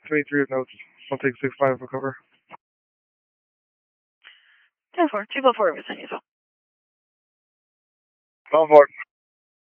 23 of notes. I'll take 6-5 for cover. 10-4. 2 4 with San Diego. Call for it.